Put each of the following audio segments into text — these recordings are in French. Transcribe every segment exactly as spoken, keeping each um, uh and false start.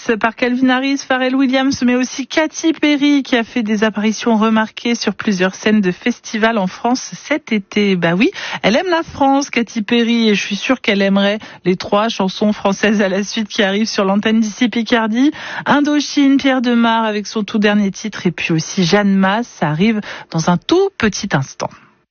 Embrace par Calvin Harris, Pharrell Williams, mais aussi Katy Perry qui a fait des apparitions remarquées sur plusieurs scènes de festivals en France cet été. Bah oui, elle aime la France, Katy Perry, et je suis sûre qu'elle aimerait les trois chansons françaises à la suite qui arrivent sur l'antenne d'ici Picardie. Indochine, Pierre Demar avec son tout dernier titre, et puis aussi Jeanne Masse, ça arrive dans un tout petit instant.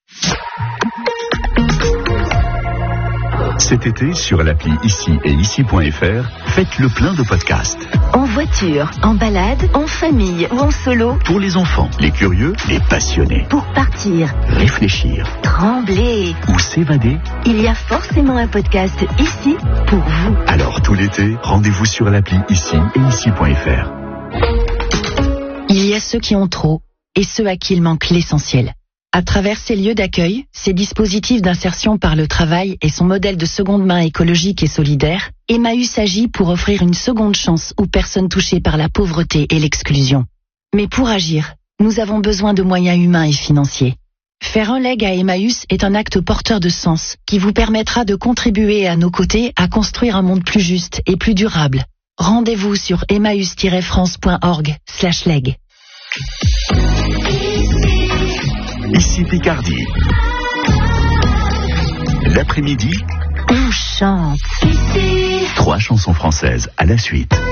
Cet été, sur l'appli Ici et Ici point F R, faites le plein de podcasts. En voiture, en balade, en famille ou en solo. Pour les enfants, les curieux, les passionnés. Pour partir, réfléchir, trembler ou s'évader. Il y a forcément un podcast ici pour vous. Alors tout l'été, rendez-vous sur l'appli Ici et Ici point F R. Il y a ceux qui ont trop et ceux à qui il manque l'essentiel. À travers ces lieux d'accueil, ces dispositifs d'insertion par le travail et son modèle de seconde main écologique et solidaire, Emmaüs agit pour offrir une seconde chance aux personnes touchées par la pauvreté et l'exclusion. Mais pour agir, nous avons besoin de moyens humains et financiers. Faire un leg à Emmaüs est un acte porteur de sens qui vous permettra de contribuer à nos côtés à construire un monde plus juste et plus durable. Rendez-vous sur emmaüs tiret france point org slash leg. Ici Picardie. L'après-midi, on chante. trois chansons françaises à la suite.